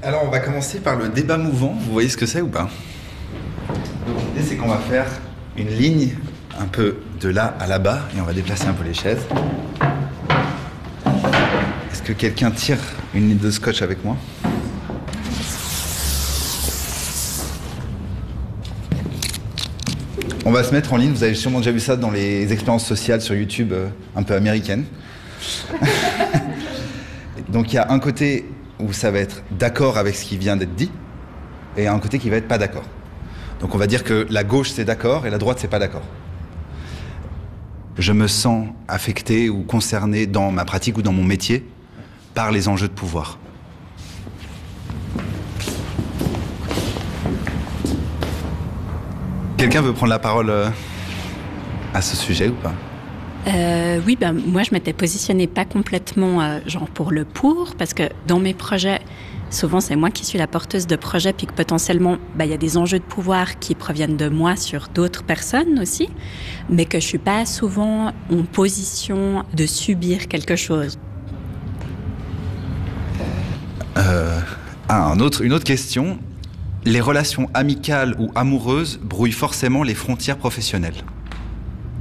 Alors on va commencer par le débat mouvant, vous voyez ce que c'est ou pas? Donc l'idée c'est qu'on va faire une ligne un peu de là à là-bas et on va déplacer un peu les chaises. Est-ce que quelqu'un tire une ligne de scotch avec moi? On va se mettre en ligne, vous avez sûrement déjà vu ça dans les expériences sociales sur YouTube un peu américaines. Donc il y a un côté où ça va être d'accord avec ce qui vient d'être dit, et un côté qui va être pas d'accord. Donc on va dire que la gauche c'est d'accord et la droite c'est pas d'accord. Je me sens affecté ou concerné dans ma pratique ou dans mon métier par les enjeux de pouvoir. Quelqu'un veut prendre la parole à ce sujet ou pas? Oui, moi je m'étais positionnée pas complètement genre pour le pour, parce que dans mes projets, souvent c'est moi qui suis la porteuse de projet, puis que potentiellement y a des enjeux de pouvoir qui proviennent de moi sur d'autres personnes aussi, mais que je suis pas souvent en position de subir quelque chose. Une autre question. Les relations amicales ou amoureuses brouillent forcément les frontières professionnelles.